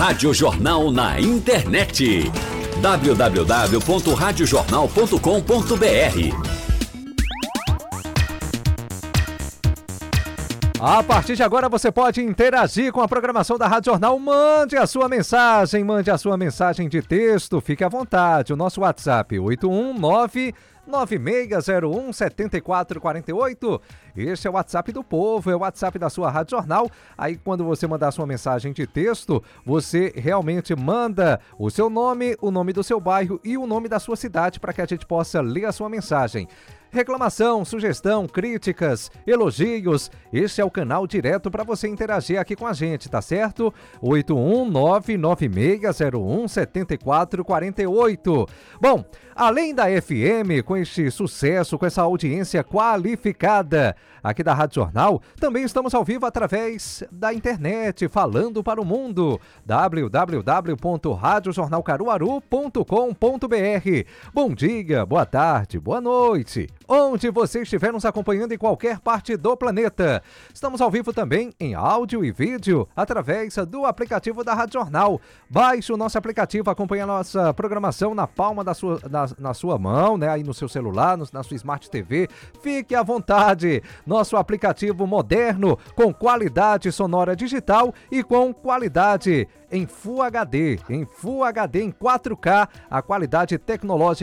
Rádio Jornal na internet. www.radiojornal.com.br. A partir de agora você pode interagir com a programação da Rádio Jornal. Mande a sua mensagem de texto, fique à vontade. O nosso WhatsApp 819-9601-7448. Este é o WhatsApp do povo, é o WhatsApp da sua Rádio Jornal. Aí quando você mandar a sua mensagem de texto, você realmente manda o seu nome, o nome do seu bairro e o nome da sua cidade para que a gente possa ler a sua mensagem. Reclamação, sugestão, críticas, elogios, este é o canal direto para você interagir aqui com a gente, tá certo? 819-9601-7448. Bom, além da FM, com este sucesso, com essa audiência qualificada aqui da Rádio Jornal, também estamos ao vivo através da internet, falando para o mundo, www.radiojornalcaruaru.com.br. Bom dia, boa tarde, boa noite, onde você estiver nos acompanhando em qualquer parte do planeta. Estamos ao vivo também em áudio e vídeo através do aplicativo da Rádio Jornal. Baixe o nosso aplicativo, acompanhe a nossa programação na palma da sua, na sua mão, né? Aí no seu celular, na sua Smart TV. Fique à vontade. Nosso aplicativo moderno, com qualidade sonora digital e com qualidade em Full HD, em 4K, a qualidade tecnológica